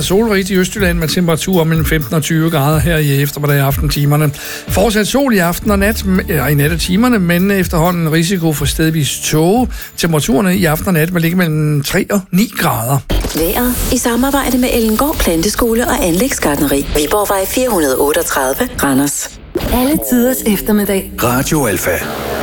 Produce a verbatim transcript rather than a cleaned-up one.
solrigt i Østjylland med temperaturer mellem femten og tyve grader her i eftermiddag og aftentimerne. Fortsat sol i aften og nat, ja, i nattetimerne, men efterhånden risiko for stedvis tåge. Temperaturerne i aften og nat vil ligge mellem tre og ni grader. Vejret i samarbejde med Ellengård Planteskole og Anlægsgartneri. Viborgvej fire hundrede otteogtredive, Randers. Alle tiders eftermiddag. Radio Alfa.